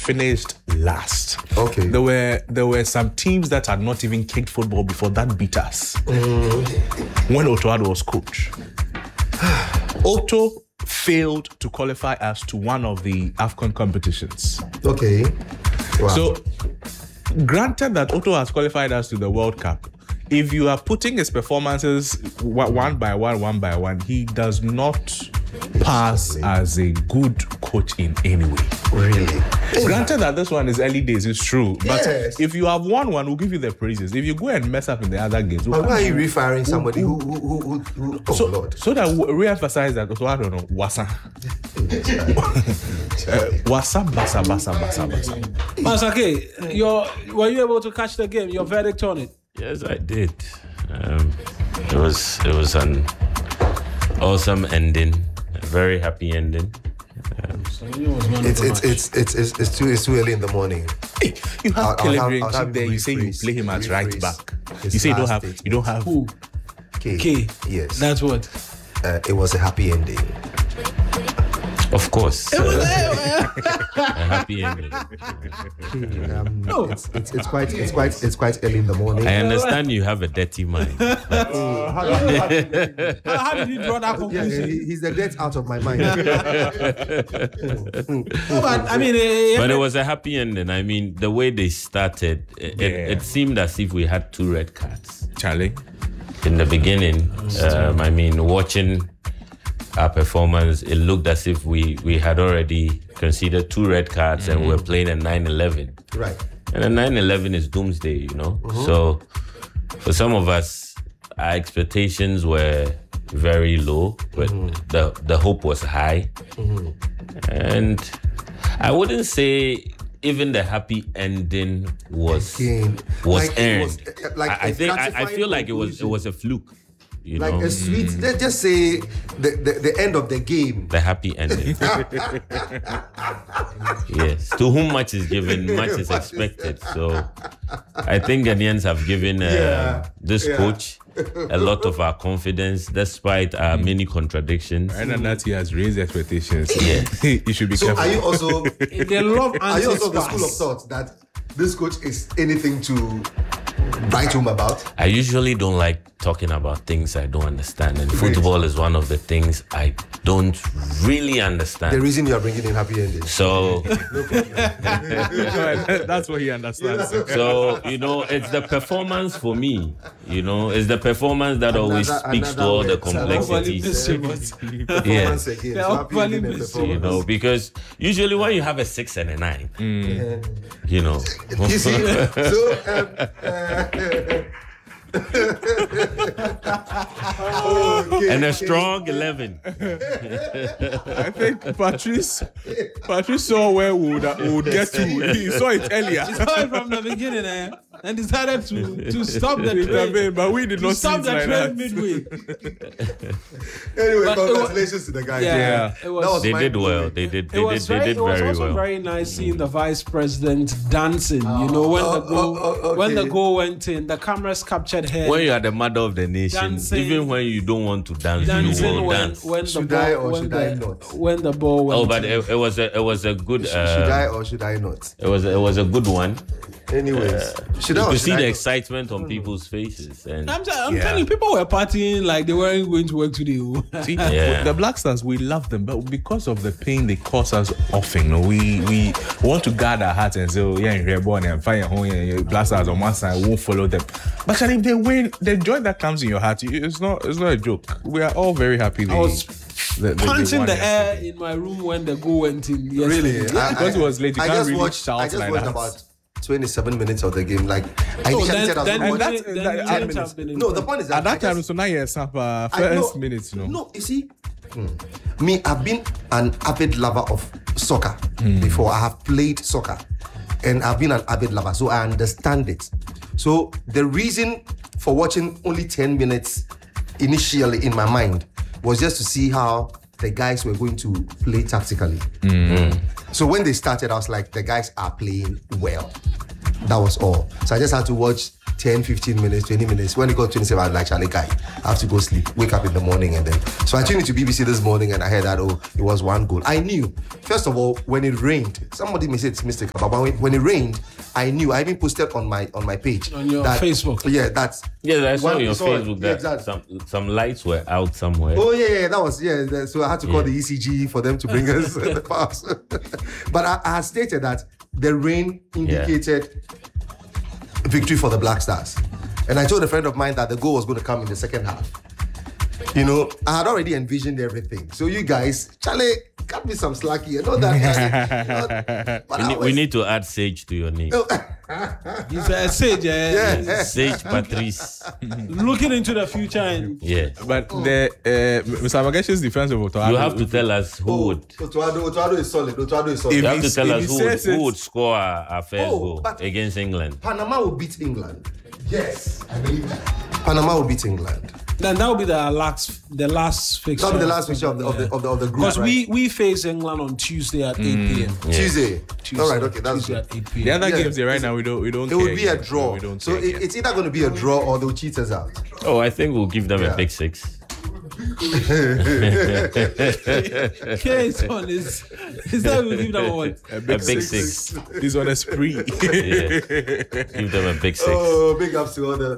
finished last. Okay. There were some teams that had not even kicked football before that beat us. When Otto Addo was coach. Otto failed to qualify us to one of the AFCON competitions. Okay. Wow. So, granted that Otto has qualified us to the World Cup, if you are putting his performances one by one, he does not pass as a good coach in any way. Really? Granted that this one is early days, it's true. But Yes. if you have won one, we'll give you the praises. If you go and mess up in the other games, But why are you refiring somebody who oh Lord. so that we re-emphasize that, so I don't know, wasa. Wasa, basa. Masake, were you able to catch the game? Your verdict on it? Yes, I did. It was an awesome ending, a very happy ending. It's too early in the morning. Hey, you have Kelly I'll have there. You say you play him at right back. You say you don't have Who? K. Yes. That's what. It was a happy ending. Of course, a happy ending. No. It's quite early in the morning. I understand you have a dirty mind. How did you draw that Yeah, conclusion? he's the death out of my mind. No, but I mean, But it was a happy ending. I mean, the way they started, it seemed as if we had 2 red cards. Charlie. In the beginning, I mean, watching our performance, it looked as if we had already conceded 2 red cards and we were playing a 9-11. Right. And a 9-11 is doomsday, you know? So for some of us, our expectations were very low, but the hope was high. And I wouldn't say even the happy ending was Again, like it was, earned. like I a think I gratifying feel like it conclusion. was a fluke. You Like know? a sweet, let's just say the end of the game. The happy ending. Yes. To whom much is given, much is expected. So I think Ghanaians have given this coach a lot of our confidence despite our many contradictions. And that he has raised expectations. Yeah. You should be So careful. are you also they love are you also of the anti-spars. school of thought that this coach is anything to write home about? I usually don't like talking about things I don't understand, and football is one of the things I don't really understand. The reason you are bringing in happy endings. So, That's what he understands. so you know, it's the performance for me. You know, it's the performance that always speaks to all the complexities. Performance again. So happy ending and You performance. know, because usually when you have a 6 and a 9, you know, You see, so and a strong 11. I think Patrice saw where we would get to. He saw it earlier. He saw it from the beginning, and decided to stop the train. But we did not see Stop it the like train that. midway. anyway, But congratulations to the guys. Yeah. It was. They did well. They did It was very also well. very nice seeing the vice president dancing. You know, when the goal went in, the cameras captured her When you are the mother of the nation, Dancing. even when you don't want to dance, you dancing will when dance. the Should ball I or when should the, I not? when the ball went. Oh, but it was a good. Should I or should I not? It was a good one. Anyways, should I You or could should see I the not? excitement on people's faces, and I'm telling you, people were partying like they weren't going to work today. See, Yeah. the Black Stars, we love them, but because of the pain they cause us often, we want to guard our hearts and say, oh, yeah, you're born and fire home, yeah, Black Stars on one side, won't follow them. But if they win, the joy that comes in your heart, it's not a joke. We are all very happy. I was they punching won the yesterday. air in my room when the goal went in. Yesterday. Really? Because it was late, you I can't just really watched, shout I just like watched that. about 27 minutes of the game. Like, I So initially said I was then going to you watch didn't- then you 10 wouldn't minutes. have been No, the point is that At that I time, just- so now yes, I first know- minutes, you know. No, you see, me, I've been an avid lover of soccer before. I have played soccer and I've been an avid lover, so I understand it. So the reason for watching only 10 minutes initially in my mind was just to see how the guys were going to play tactically. So when they started, I was like, the guys are playing well. That was all. So I just had to watch 10, 15 minutes, 20 minutes. When it got 27, I was like, Charlie guy, I have to go sleep, wake up in the morning and then. So I tuned into BBC this morning and I heard that, it was 1 goal. I knew, first of all, when it rained, somebody may say it's mistake, but when it rained, I knew. I even posted on my page. On your Facebook. Yeah, that's. Yeah, I saw on your Facebook that exactly. some lights were out somewhere. Oh yeah, that was so I had to call the ECG for them to bring us the pass. But I had stated that the rain indicated victory for the Black Stars, and I told a friend of mine that the goal was going to come in the second half. You know, I had already envisioned everything. So you guys, Charlie, cut me some slack here. Not that. We need to add Sage to your name. He's a sage, Sage Patrice. Looking into the future and But the Mr. Mageshi's defense of Otoado. You have to tell us who would. Otoado is solid. Otoado is solid. You have to tell us who would score our first goal against England. Panama will beat England. Yes, I believe that. Panama will beat England. Then that will be the last fixture. That'll be the last fixture of the group. Because we face England on Tuesday at 8 p.m. Tuesday. All right, okay, that's Tuesday at 8 p.m. The other games right now we don't. It would be a draw. So it's either going to be a draw or they'll cheat us out. Oh, I think we'll give them a big 6. K-Son is that we give them what? A big 6. He's on a spree. Give them a big 6. Oh, big ups to all the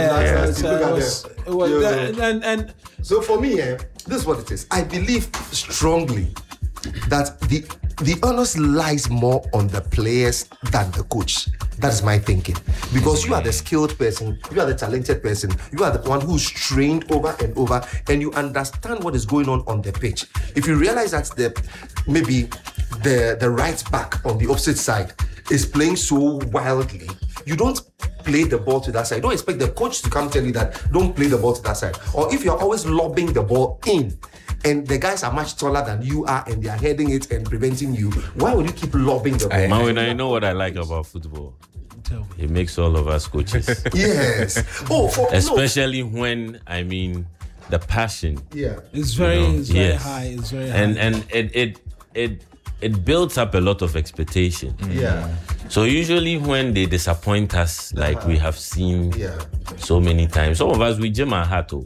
Black Stars. And so for me, this is what it is. I believe strongly that the onus lies more on the players than the coach. That is my thinking. Because you are the skilled person, you are the talented person, you are the one who's trained over and over, and you understand what is going on the pitch. If you realize that maybe the right back on the opposite side is playing so wildly, you don't play the ball to that side. Don't expect the coach to come tell you that don't play the ball to that side. Or if you're always lobbing the ball in, and the guys are much taller than you are and they are heading it and preventing you, why would you keep lobbing the ball? Mawina, you know what I like about football? It makes all of us coaches. Yes. Especially when, the passion. Yeah. It's very high. It's very high. And it builds up a lot of expectation. Yeah. So usually when they disappoint us, like we have seen so many times, some of us, we jam our heart.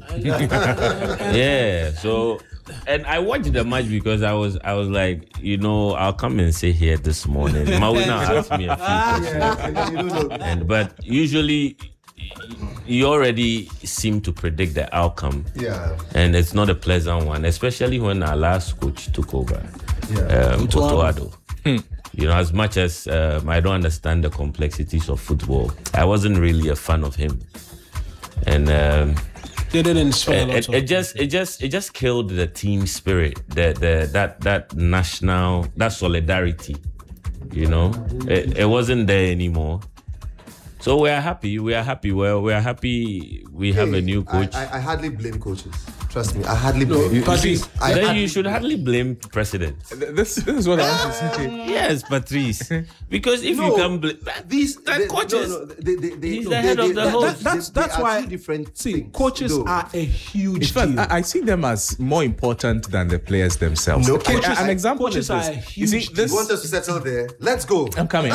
So, and I watched the match because I was like, I'll come and sit here this morning. Mawina asked me a few questions. But usually you already seem to predict the outcome. Yeah. And it's not a pleasant one, especially when our last coach took over. Otoado. As much as I don't understand the complexities of football, I wasn't really a fan of him, and they didn't spend a lot of it just killed the team spirit, that national, that solidarity. It wasn't there anymore. So we are happy. We are happy. Well, we are happy. We have a new coach. I hardly blame coaches. Trust me, I hardly blame. Patrice, you should hardly blame president. This is what I want to say. Yes, Patrice. Because if you can blame these coaches, he's the head of the host. That's why different things. Coaches are a huge deal. I see them as more important than the players themselves. No, an example coaches is are a this. huge You see, this. You want us to settle there? Let's go. I'm coming.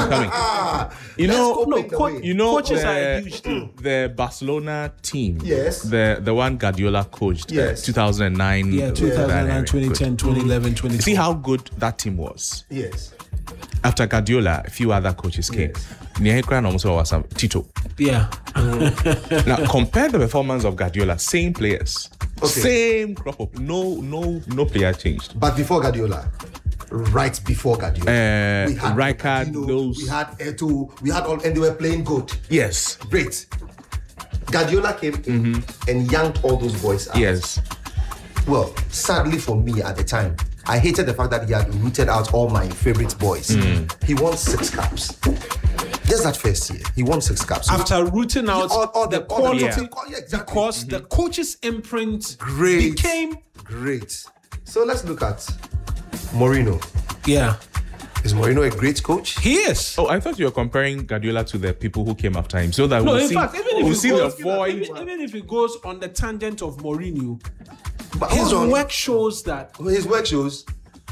Coaches are a huge deal. The Barcelona team. Yes. The one Guardiola coached. Yes. 2009. Yeah, 2009, 2010, 2011, 2012. See how good that team was. Yes. After Guardiola, a few other coaches came. Nyehekran also was Tito. Yeah. Now compare the performance of Guardiola, same players, same crop up, no player changed. But before Guardiola, right before Guardiola, we had Rijkaard, we had Eto'o, we had all, and they were playing good. Yes. Great. Guardiola came in and yanked all those boys out. Yes. Well, sadly for me at the time, I hated the fact that he had rooted out all my favorite boys. He won 6 caps. Just that first year, he won 6 caps. After rooting out all the quality, exactly. Because the coach's imprint Great. became great. So let's look at Mourinho. Yeah. Is Mourinho a great coach? He is. Oh, I thought you were comparing Guardiola to the people who came after him, so that No, we'll in see, fact, we'll see the void. even if it goes on the tangent of Mourinho, But his hold on. work shows that His work shows.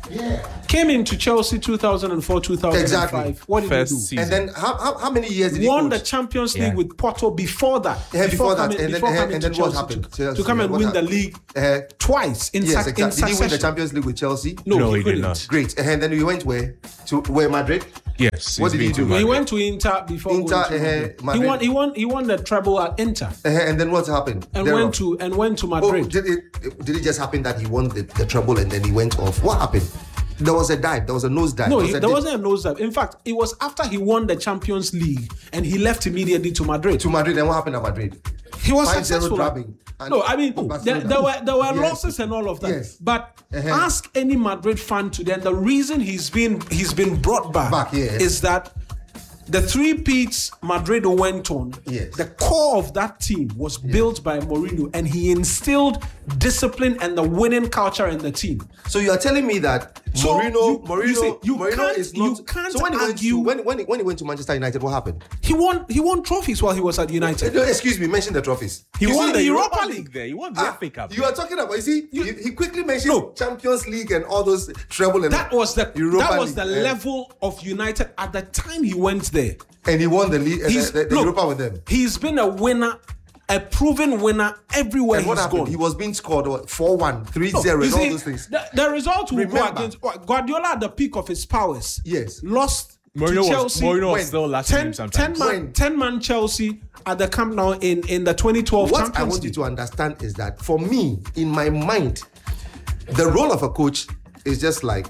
Came into Chelsea 2004, 2005. Exactly. What did First he do? season. And then how many years did he Won coach? the Champions League Yeah. with Porto before that. Yeah, before that. And before coming then to what Chelsea happened? to come and What win the happened? league twice in, Yes, in exactly. Did he win the succession. Champions League with Chelsea? No, he did couldn't. not. Great. And then you went where? To where, Madrid? Yes. What he's did he been to do? He Madrid. went to Inter before Inter, going to Madrid. Madrid. He won the treble at Inter And then what happened? and Thereof? went to Oh, Madrid. did it just happen that he won the treble and then he went off? What happened? There was a dive. There was a nose dive. No, There was a there dip wasn't a nose dive. In fact, it was after he won the Champions League and he left immediately to Madrid. to Madrid. And what happened at Madrid? He was 5-0 successful. drubbing. And No, I mean Barcelona. there were Yes. losses and all of that. Yes. But ask any Madrid fan today, and the reason he's been brought back, yes. is that the three peats Madrid went on. Yes. The core of that team was built by Mourinho, and he instilled discipline and the winning culture in the team. So you are telling me that So Mourinho you can't- is not. you can't so when he argue- went to when he went to Manchester United, what happened? He won trophies while he was at United. No, excuse me, mention the trophies. He You won see, the the Europa Europa League there. He won the FA Cup. You are talking about. You see, he quickly mentioned No. Champions League and all those treble and That was the Europa League, level of United at the time he went there. and he won the league, the look, Europa with them. He's been a winner, a proven winner everywhere And what he's happened? gone. He was being scored 4-1, 3-0, You and all see, those things. The result will go Remember. against Guardiola at the peak of his powers. Yes. Lost Mourinho to was, Chelsea. Mourinho was when? still lasting him sometimes. 10-man Chelsea at the Camp Nou in the 2012 What I Champions want you League. to understand is that for me, in my mind, the role of a coach is just like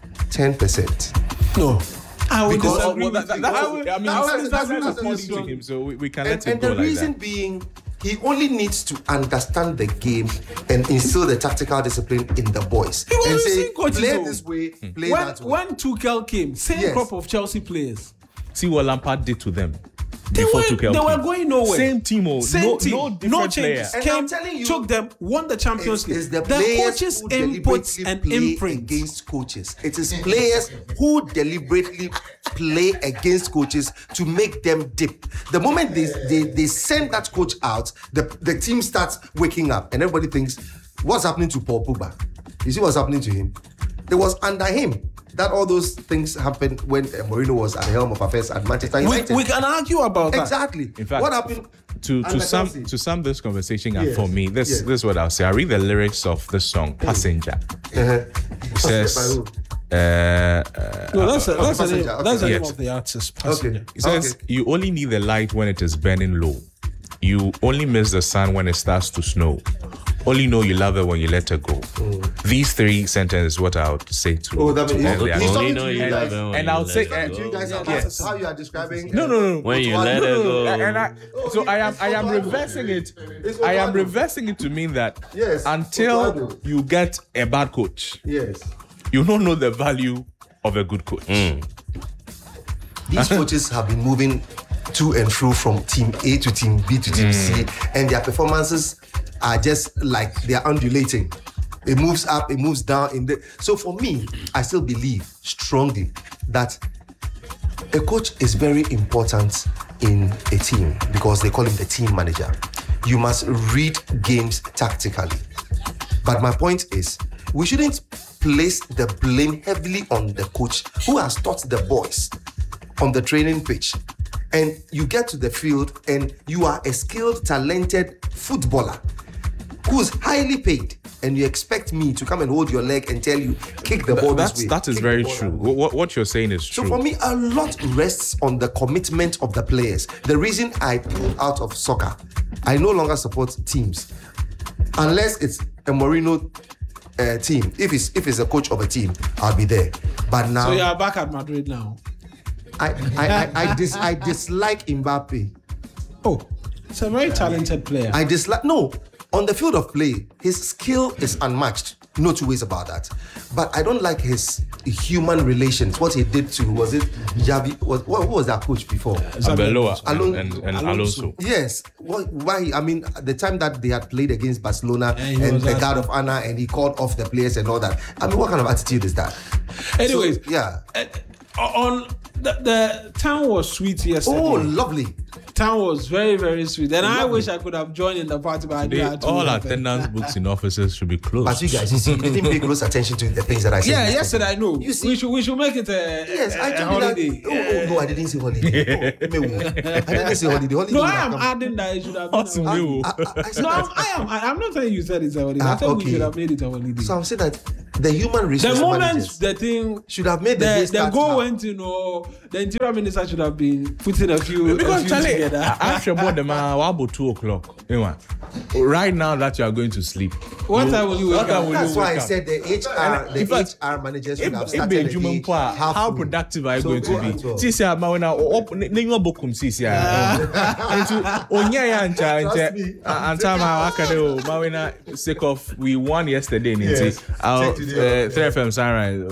10%. No. I would Because- disagree Well, with you. that's I would I mean, disagree that's with according you. to him, so we can let him And go the like reason that. being, he only needs to understand the game and instill the tactical discipline in the boys. He And wasn't say, seeing coaches, play though. this way, play When, that way. when Tuchel came, same Yes. crop of Chelsea players. See what Lampard did to them They before were Tuchel came. going nowhere. Same team, no different changes. player. And Came, I'm telling you, took them, won the Champions League. It's the The players coaches' who inputs deliberately and play imprint. against coaches. It is players who deliberately play against coaches to make them dip. The moment they send that coach out, the team starts waking up and everybody thinks, what's happening to Paul Pogba? You see what's happening to him? It was under him that all those things happened when Mourinho was at the helm of affairs at Manchester United. We can argue about that. Exactly. In fact, what happened to under sum Chelsea? this conversation up Yes, for me, this yes. is what I'll say. I read the lyrics of the song "Passenger." It says, By who? No, that's the Passenger, name, okay. that's the name Yes. of the artist. Okay. Passenger. it says Okay. you only need the light when it is burning low. You only miss the sun when it starts to snow. Only know you love her when you let her go. These three sentences is what I would say to. Oh, that to means end the he's album. talking Only to know you you guys. love her when And you I'll let say- her Do go. you guys have Yes. how you are describing? No. When you let her go. And so I am reversing it. I am reversing it to mean that Yes, until Otuado. you get a bad coach, Yes. you don't know the value of a good coach. These coaches have been moving to and fro from team A to team B to team C, and their performances are just like they are undulating. It moves up, it moves down. So for me, I still believe strongly that a coach is very important in a team because they call him the team manager. You must read games tactically. But my point is, we shouldn't place the blame heavily on the coach who has taught the boys on the training pitch. And you get to the field and you are a skilled, talented footballer who's highly paid, and you expect me to come and hold your leg and tell you, kick the ball this way. That is kick very the ball true. that way. What you're saying is So true. for me, a lot rests on the commitment of the players. The reason I pulled out of soccer, I no longer support teams unless it's a Mourinho team. If it's a coach of a team, I'll be there. But now So you are back at Madrid now. I dislike Mbappe. Oh, he's a very talented player. I dislike on the field of play, his skill is unmatched. No two ways about that. But I don't like his human relations. What he did to, was it Javi? What was that coach before? Abeloa Alon- and Alonso. Yes. Why? I mean, the time that they had played against Barcelona Yeah, he and was the out. guard of honor, and he called off the players and all that. I mean, what kind of attitude is that? Anyways, So, yeah. on the town was sweet yesterday. Oh, lovely. Town was very, very sweet. And I wish I could have joined in the party, but I They, didn't have to. all attendance books in offices should be closed. But you guys, you see, you didn't pay close attention to the things that I said. Yeah, yesterday I know. You see- we should make it a, Yes, I a told you holiday. that. Oh, no, I didn't say holiday. I didn't say holiday. Holiday No, would I have am come. adding that it should have been What's a holiday. new? I said No, that. I'm not saying you said it's a holiday. I said okay. we should have made it a holiday. So I'm saying that the human The resource moment managers the thing, should have made the day the start goal now. went in, or the interior minister should have been putting a few Because Charlie, together. I actually bought them about 2 o'clock. Anyway, right now that you are going to sleep. What time will you wake What time up? will That's you why I wake up? said the In fact, HR managers should have If started the Benjamin day Poa, half how full. productive are you So going go to at be? 12. See, see, I'm now name bokum see, see, into onya ya Trust me. and time I akade mawina sake of we won yesterday. Yes. Our Check today. 3FM sunrise.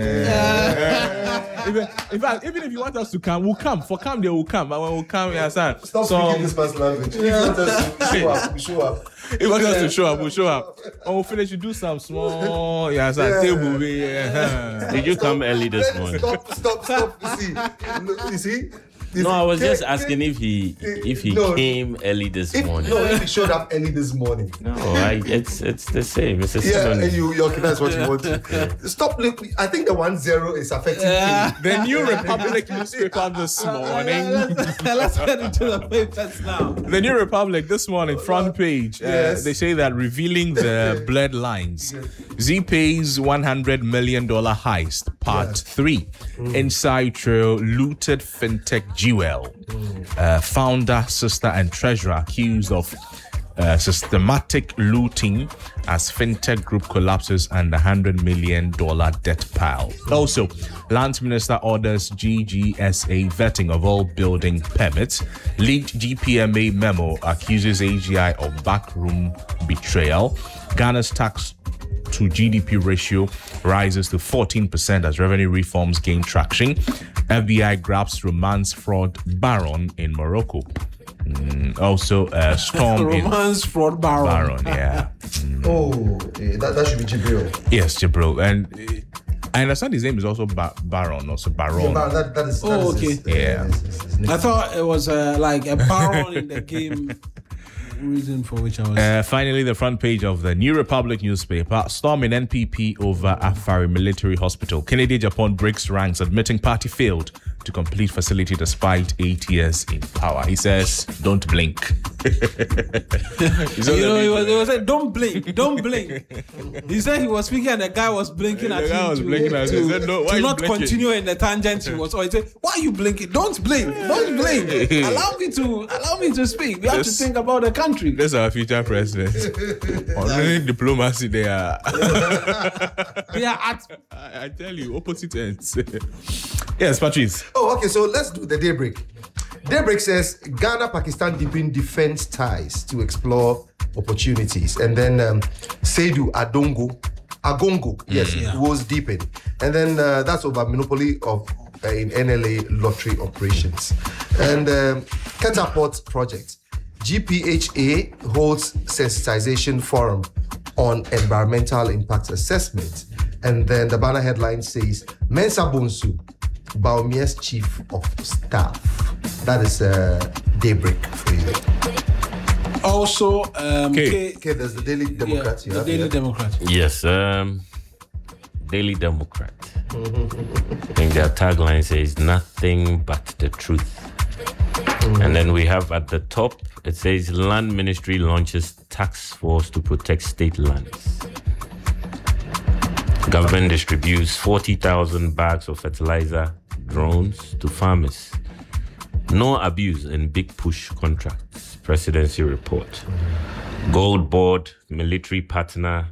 In fact, even if you want us to come, we'll come. For come, they will come. But when we come, yeah, son. Stop speaking this man's language. If you want us to show up, we show up. If you want us to show up, we'll show up. And we'll finish. You do some small, yeah, son. Yeah. Table, yeah. Did you come early this morning? Stop. You see? No, I was just asking if he No. came early this morning. If he showed up early this morning. No, it's the same. It's a Yeah, synonym. and you okay, that's what you want to. Stop looking. I think the 1-0 is affecting you. The New Republic newspaper this morning. Let's get into the papers now. The New Republic this morning, front page. Yes. They say that revealing the bloodlines. Z-Pay's $100 million heist, part 3. Inside trail looted fintech Jewel. Founder, sister, and treasurer accused of systematic looting as fintech group collapses and $100 million debt pile. Also, Lands Minister orders GGSA vetting of all building permits. Leaked GPMA memo accuses AGI of backroom betrayal. Ghana's tax to GDP ratio rises to 14% as revenue reforms gain traction. FBI grabs romance fraud baron in Morocco. Also, storm in Romance fraud baron. baron. Yeah. Oh, that should be Jibril. Yes, Jibril. And I understand his name is also Baron, also Baron. That is. Oh, that is okay. his name. I thought it was like a baron in the game. Reason for which I was. Finally, the front page of the New Republic newspaper. Storm in NPP over Afari Military Hospital. Kennedy Japan breaks ranks, admitting party failed to complete facility despite 8 years in power. He says, don't blink. He was saying, don't blink, don't blink. He said he was speaking and the guy was blinking at The guy him was blinking at him. He said, "No, why to you not blinking?" continue in the tangent he was on. He said, why are you blinking? Don't blink, don't blink. Allow me to speak. We have to This- think about the country. This is our future president. Only diplomacy they are. They are at I tell you, opposite ends. Yes, Patrice. Oh, okay. So let's do the daybreak. Daybreak says Ghana, Pakistan deepen defense ties to explore opportunities, and then Seydou Agongo, yes, was deepened, and then that's over monopoly of in NLA lottery operations, and Catapult project. GPHA holds sensitization forum on environmental impact assessment, and then the banner headline says Mensa Bonsu, Baumia's chief of staff. That is daybreak for you. also Okay. Okay, there's the Daily Democrat. the Daily Democrat. Yes, Daily Democrat. I think their tagline says nothing but the truth. And then we have at the top, it says Land Ministry launches task force to protect state lands. Government distributes 40,000 bags of fertilizer drones to farmers. No abuse in big push contracts. Presidency report. Gold Board, military partner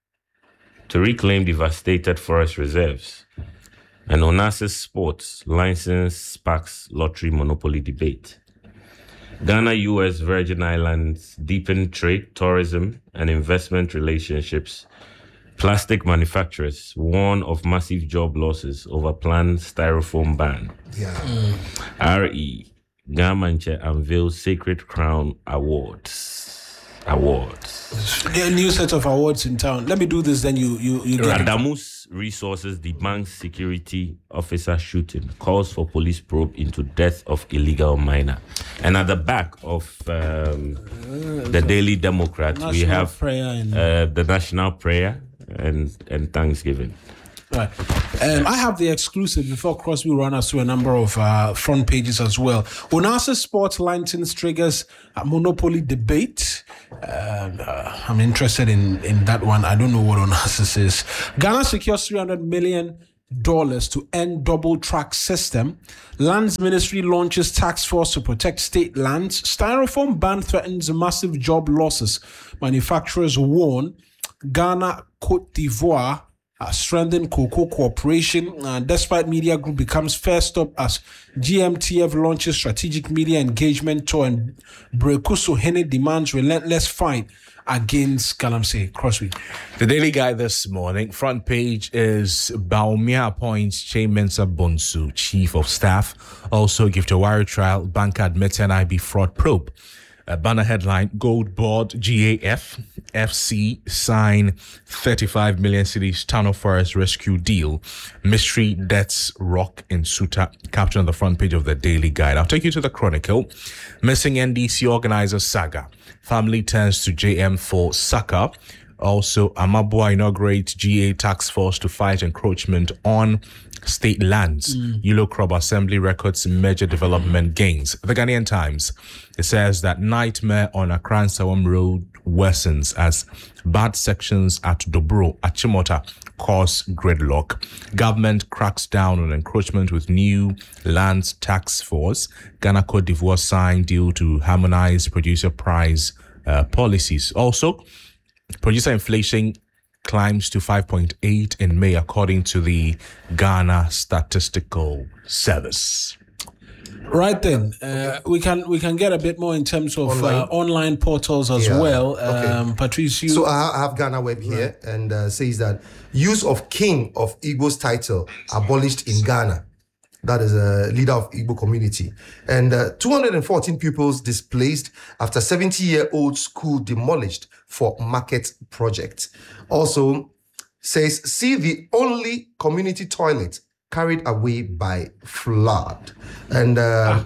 to reclaim devastated forest reserves. And Onassis Sports, license sparks lottery monopoly debate. Ghana, US, Virgin Islands deepen trade, tourism, and investment relationships. Plastic manufacturers warn of massive job losses over planned styrofoam ban. Yeah. RE, Gamanche unveils Sacred Crown Awards. There are new set of awards in town. Let me do this, then you get it. Radamus resources demands security officer shooting. Calls for police probe into death of illegal miner. And at the back of the Daily Democrat, we have the national prayer and Thanksgiving. Right. I have the exclusive before Crosby run us through a number of front pages as well. Onassis Sports Lanterns triggers a monopoly debate. I'm interested in that one. I don't know what Onassis is. Ghana secures $300 million to end double track system. Lands Ministry launches task force to protect state lands. Styrofoam ban threatens massive job losses. Manufacturers warn. Ghana, Cote d'Ivoire strengthen cocoa cooperation. Despite Media Group becomes first stop as GMTF launches strategic media engagement tour, and Brekuso Hene demands relentless fight against Galamsey. Crosby. The Daily Guide this morning, front page is Baumia appoints Chairmansa Bonsu, Chief of Staff. Also, Giftawari trial, bank admits NIB fraud probe. Banner headline, Gold Board GAF FC sign 35 million cities tunnel forest rescue deal. Mystery deaths rock in Suta. Caption on the front page of the Daily Guide. I'll take you to the Chronicle. Missing NDC organizer saga. Family turns to JM for Saka. Also, Amabua inaugurates GA task force to fight encroachment on state lands. Yellow Crop Assembly records major development gains. The Ghanaian Times, it says that nightmare on Accra Sawam Road worsens as bad sections at Dobro, Achimota cause gridlock. Government cracks down on encroachment with new lands tax force. Ghana Cote d'Ivoire signed deal to harmonize producer price policies. Also, producer inflation climbs to 5.8 in May, according to the Ghana Statistical Service. Right then, we can get a bit more in terms of online portals as well. Okay. Patrice, you... So I have Ghana Web here, and says that use of King of Igbo's title abolished in Ghana. That is a leader of Igbo community. And 214 pupils displaced after 70-year-old school demolished for market project. Also says, see the only community toilet carried away by flood. And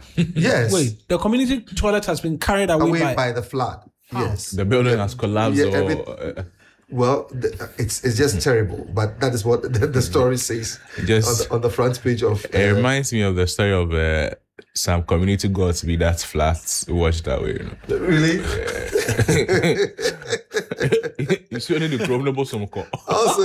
yes. Wait, the community toilet has been carried away by the flood. Yes. The building has collapsed. Yeah, well, it's just terrible, but that is what the story says on the front page of... it reminds me of the story of some community got to be that flat washed away. You know? Really? You only the problem some call. Also,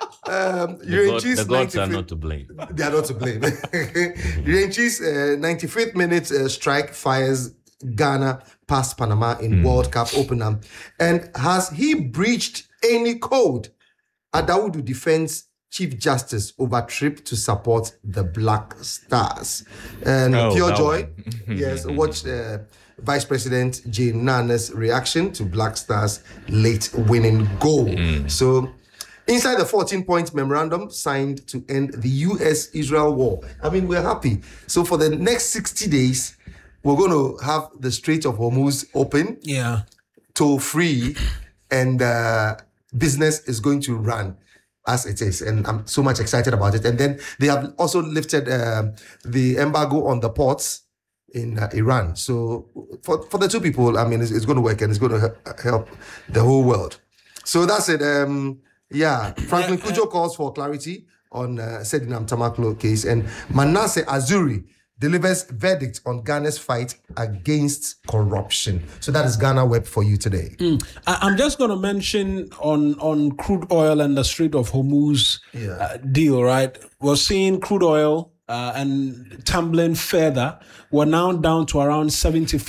the gods are not to blame. They are not to blame. Urenchi's 95th minute strike fires Ghana past Panama in World Cup opener. And has he breached any code? Adawudu defends Chief Justice over trip to support the Black Stars. And Pure Joy, yes, watch Vice President Jane Nana's reaction to Black Stars' late winning goal. So, inside the 14-point memorandum signed to end the US-Israel war. I mean, we're happy. So for the next 60 days, we're going to have the Strait of Hormuz open, toll-free, and business is going to run as it is. And I'm so much excited about it. And then they have also lifted the embargo on the ports in Iran. So for the two people, I mean, it's going to work and it's going to help the whole world. So that's it. Franklin Kujo calls for clarity on Sedinam Tamaklo case, and Manasseh Azuri delivers verdict on Ghana's fight against corruption. So that is Ghana Web for you today. I'm just going to mention on crude oil and the Strait of Hormuz deal, right? We're seeing crude oil and tumbling further. We're now down to around $75,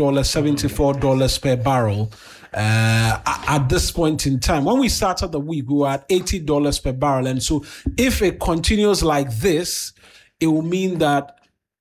$74 per barrel. At this point in time, when we started the week, we were at $80 per barrel. And so if it continues like this, it will mean that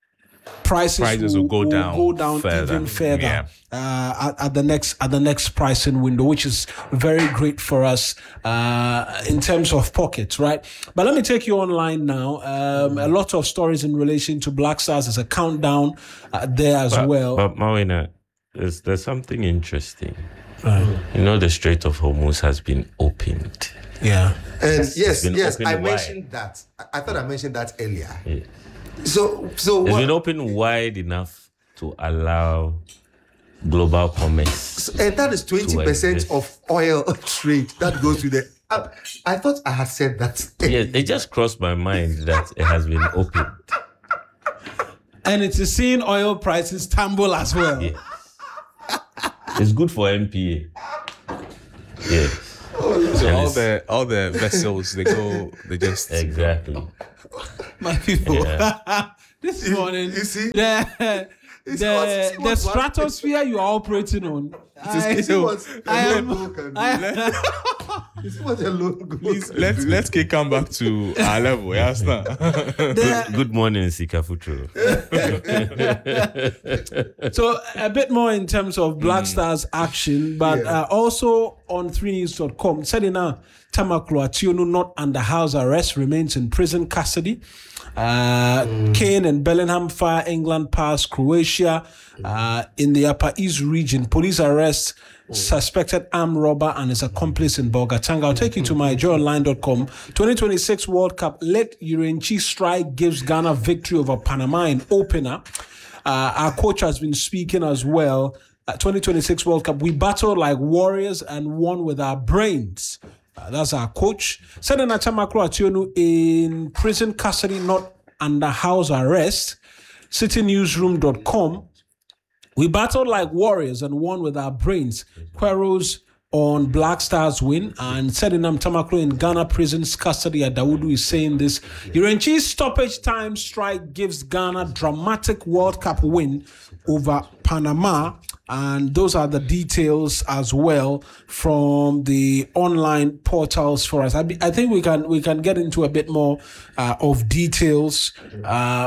prices will go down even further at the next pricing window, which is very great for us in terms of pockets, right? But let me take you online now. A lot of stories in relation to Black Stars. There's a countdown there as well. But Mawina, there's something interesting. The Strait of Hormuz has been opened. Yeah. And yes, been opened I wide. mentioned that. I thought I mentioned that earlier. Yeah. So It's what, been opened wide enough to allow global commerce. and that is 20% exist. of oil trade that goes to the. I thought I had said that. Yeah, it just crossed my mind that it has been opened. And it is seeing oil prices tumble as well. Yeah. It's good for MPA. Yes. So And all the vessels they just exactly. My people. Yeah. This morning, you see? the what- stratosphere you are operating on. You see what I a am- logo can do? You see what a logo Please, can let's come back to our level. Yeah, understand? Good morning, Sikafutro. So a bit more in terms of Black Stars action, but also on 3news.com, Sedina Tamaklo Ationu, not under house arrest, remains in prison custody. Kane and Bellingham fire England past Croatia. In the Upper East region, police arrest suspected armed robber and his accomplice in Bogatanga. I'll take you to myjoyonline.com. 2026 World Cup, let Urenchi strike gives Ghana victory over Panama in opener. Our coach has been speaking as well. 2026 World Cup, we battled like warriors and won with our brains. That's our coach. Sedena Tamaklo Ationu in prison custody, not under house arrest. CityNewsroom.com. We battled like warriors and won with our brains. Queros on Black Stars win, and Sedinam Tamaklo in Ghana prison's custody. Dawudu is saying this. Urenchi's stoppage time strike gives Ghana dramatic World Cup win over Panama. And those are the details as well from the online portals for us. I think we can get into a bit more of details